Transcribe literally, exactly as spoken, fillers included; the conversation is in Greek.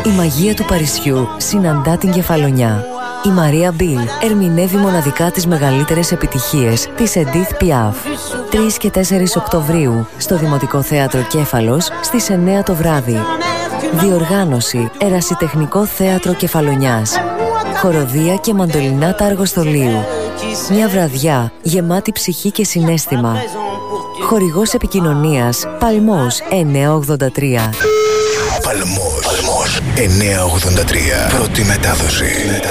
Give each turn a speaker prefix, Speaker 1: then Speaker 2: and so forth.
Speaker 1: Η μαγεία του Παρισιού συναντά την Κεφαλονιά. Η Μαρία Μπιλ ερμηνεύει μοναδικά τις μεγαλύτερες επιτυχίες της Edith Piaf. τρεις και τέσσερις Οκτωβρίου στο Δημοτικό Θέατρο Κέφαλος στις εννέα το βράδυ. Διοργάνωση Ερασιτεχνικό Θέατρο Κεφαλονιάς. Χοροδία και μαντολινάτα αργοστολίου. Μια βραδιά γεμάτη ψυχή και συναίσθημα. Χορηγός επικοινωνίας Παλμός εννιακόσια ογδόντα τρία.
Speaker 2: Παλμός εννιακόσια ογδόντα τρία. Πρώτη μετάδοση.